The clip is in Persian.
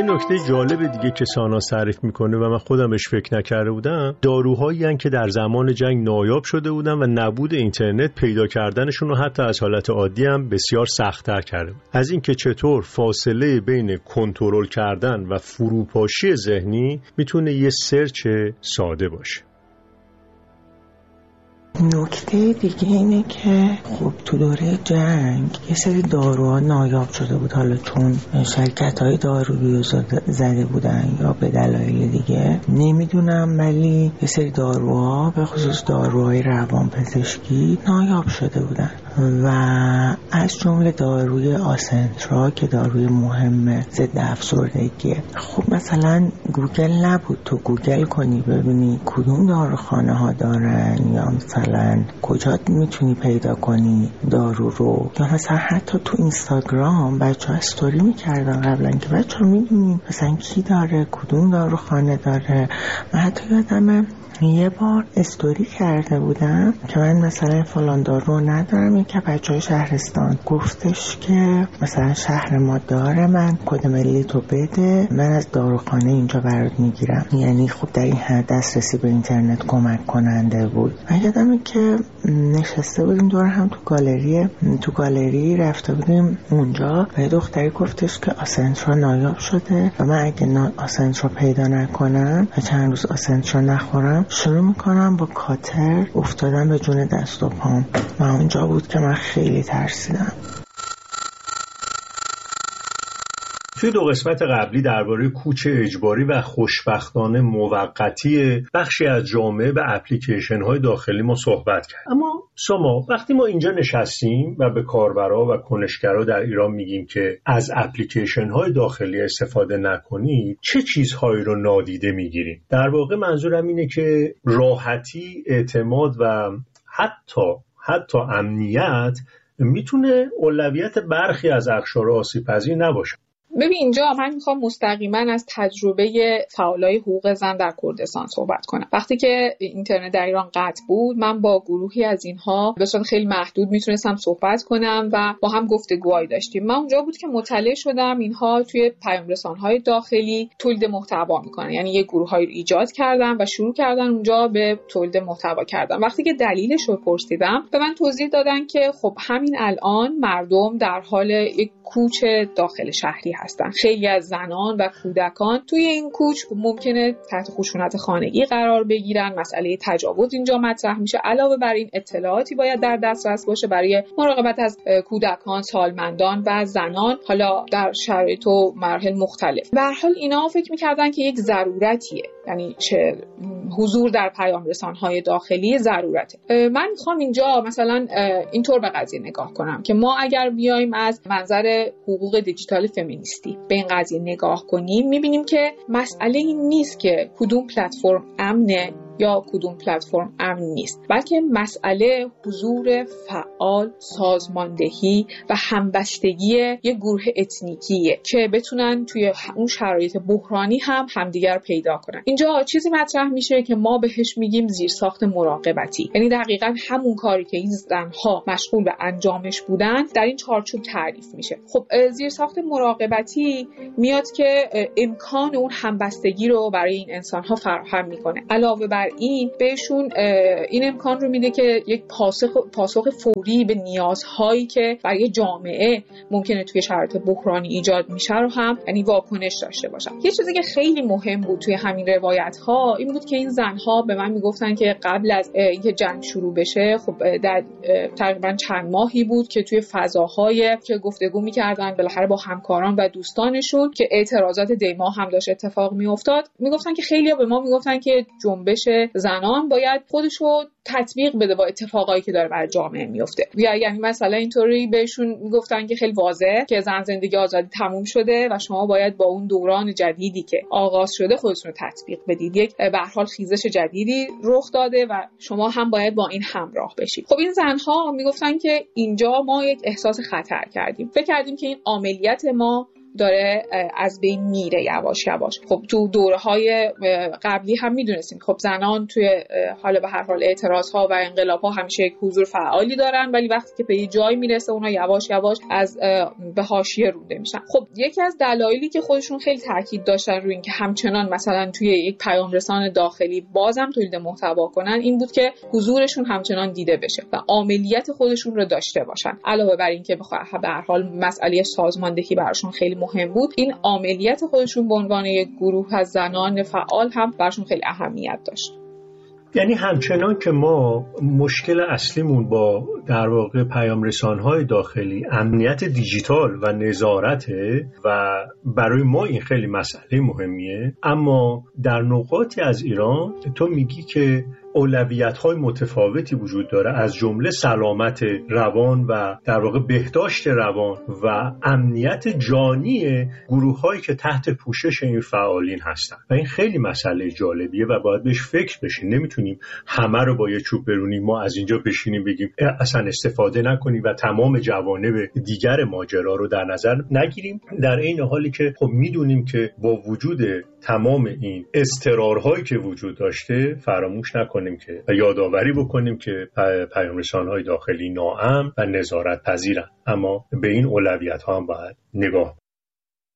یه نکته جالب دیگه که ساناز تعریف میکنه و من خودم بهش فکر نکرده بودم، داروهایی هستن که در زمان جنگ نایاب شده بودن و نبود اینترنت پیدا کردنشون رو حتی از حالت عادی هم بسیار سخت‌تر کرده. از اینکه چطور فاصله بین کنترل کردن و فروپاشی ذهنی میتونه یه سرچ ساده باشه. نکته دیگه اینه که خب تو دوره جنگ یه سری داروها نایاب شده بود، حالا چون شرکت‌های دارویی زده بودن یا به دلایل دیگه نمیدونم، ولی یه سری داروها به خصوص داروهای روانپزشکی نایاب شده بودن و از جمله داروی آسنترا که داروی مهم ضد افسردگیه. خب مثلا گوگل نبود تو گوگل کنی ببینی کدوم داروخانه ها دارن یا مثلا کجا میتونی پیدا کنی دارو رو، یا مثلا حتی تو اینستاگرام بچه‌ها استوری میکردن قبلا که بچه‌ها میدونین مثلا کی داره کدوم داروخانه داره. من حتی یادمه یه بار استوری کرده بودم که من مثلا فلان دارو ندارم، که بچه‌های شهرستان گفتش که مثلا شهر ما داره، من کد ملی تو بده من از داروخانه اینجا برات میگیرم. یعنی خب در این حد دسترسی به اینترنت کمک کننده بود. من یادمه که نشسته بودیم دور هم تو گالری رفته بودیم اونجا و یه دختری گفتش که آسنترا نایاب شده و من اگه آسنترا پیدا نکنم و چند روز آسنترا نخورم شروع میکنم با کاتر افتادم به جون دست و پام و اونجا بود که من خیلی ترسیدم. توی 2 قسمت قبلی درباره کوچ اجباری و خوشبختانه موقتی بخشی از جامعه و اپلیکیشن‌های داخلی ما صحبت کرد. اما ساما، وقتی ما اینجا نشستیم و به کاربرا و کنشگرا در ایران میگیم که از اپلیکیشن‌های داخلی استفاده نکنید، چه چیزهایی رو نادیده میگیریم؟ در واقع منظورم اینه که راحتی، اعتماد و حتی امنیت میتونه اولویت برخی از اقشار آسیب‌پذیر نباشه. ببین اینجا من میخوام مستقیما از تجربه فعالای حقوق زن در کردستان صحبت کنم. وقتی که اینترنت در ایران قطع بود، من با گروهی از اینها به صورت خیلی محدود میتونستم صحبت کنم و با هم گفتگوهایی داشتیم. من اونجا بود که مطلع شدم اینها توی پیام رسان‌های داخلی تولید محتوا میکنن، یعنی یه گروهایی رو ایجاد کردن و شروع کردن اونجا به تولید محتوا کردن. وقتی که دلیلش رو پرسیدم به من توضیح دادن که خب همین الان مردم در حال یک کوچ داخل شهری هستن. خیلی از زنان و کودکان توی این کوچ ممکنه تحت خشونت خانگی قرار بگیرن. مسئله تجاوز اینجا مطرح میشه. علاوه بر این اطلاعاتی باید در دسترس باشه برای مراقبت از کودکان، سالمندان و زنان، حالا در شرایط و مراحل مختلف. به هر حال اینا فکر می‌کردن که یک ضرورتیه، یعنی چه حضور در پیام رسان‌های داخلی ضرورته. من می‌خوام اینجا مثلا اینطور به قضیه نگاه کنم که ما اگر بیایم از منظر حقوق دیجیتال فمینیستی به این قضیه نگاه کنیم، می‌بینیم که مسئله این نیست که کدوم پلتفرم امنه یا کدوم پلتفرم امن نیست، بلکه مسئله حضور فعال، سازماندهی و همبستگی یک گروه اتنیکیه که بتونن توی اون شرایط بحرانی هم همدیگر پیدا کنن. اینجا چیزی مطرح میشه که ما بهش میگیم زیرساخت مراقبتی، یعنی دقیقاً همون کاری که این زنها مشغول به انجامش بودن در این چارچوب تعریف میشه. خب زیرساخت مراقبتی میاد که امکان اون همبستگی رو برای این انسان‌ها فراهم میکنه. علاوه بر این بهشون این امکان رو میده که یک پاسخ فوری به نیازهایی که برای جامعه ممکنه توی شرایط بحرانی ایجاد میشه رو هم یعنی واکنش داشته باشن. یه چیزی که خیلی مهم بود توی همین روایت ها این بود که این زنها به من میگفتن که قبل از اینکه جنگ شروع بشه، خب در تقریبا چند ماهی بود که توی فضاهای که گفتگو میکردن بالاخره با همکاران و دوستانشون که اعتراضات دیما هم داشت اتفاق میافتاد، میگفتن که خیلی‌ها به ما میگفتن که جنبش زنان باید خودشو تطبیق بده با اتفاقایی که داره برای جامعه میفته. یعنی مثلا اینطوری بهشون میگفتن که خیلی واضحه که زن زندگی آزادی تموم شده و شما باید با اون دوران جدیدی که آغاز شده خودتون رو تطبیق بدید. یک به هر حال خیزش جدیدی رخ داده و شما هم باید با این همراه بشید. خب این زنها میگفتن که اینجا ما یک احساس خطر کردیم. فکر کردیم که این عملیات ما داره از بین میره یواش یواش. خب تو دوره‌های قبلی هم میدونستیم خب زنان توی حالا به هر حال اعتراض‌ها و انقلاب‌ها همیشه یک حضور فعالی دارن، ولی وقتی که به یه جایی میرسه اونها یواش یواش از به حاشیه رونده میشن. خب یکی از دلایلی که خودشون خیلی تاکید داشتن روی این که همچنان مثلا توی یک پیام رسان داخلی بازم تولید محتوا کنن این بود که حضورشون همچنان دیده بشه و عاملیت خودشون رو داشته باشن. علاوه بر این که به هر حال مسئله سازماندهی براشون خیلی مهم بود، این عاملیت خودشون به عنوان یک گروه از زنان فعال هم براشون خیلی اهمیت داشت. یعنی همچنان که ما مشکل اصلیمون با در واقع پیام رسان‌های داخلی امنیت دیجیتال و نظارته و برای ما این خیلی مسئله مهمیه، اما در نقاطی از ایران تو میگی که اولویت‌های متفاوتی وجود داره، از جمله سلامت روان و در واقع بهداشت روان و امنیت جانی گروه‌هایی که تحت پوشش این فعالین هستن و این خیلی مسئله جالبیه و باید بهش فکر بشه. نمیتونیم همه رو با یه چوب برونیم، ما از اینجا بشینیم بگیم اصلا استفاده نکنیم و تمام جوانب دیگر ماجرا رو در نظر نگیریم، در این حالی که خب میدونیم که با وجود تمام این اضطرارهایی که وجود داشته فراموش نکنیم که و یادآوری بکنیم که پیام رسان‌های داخلی ناامن و نظارت پذیرن، اما به این اولویت‌ها هم باید نگاه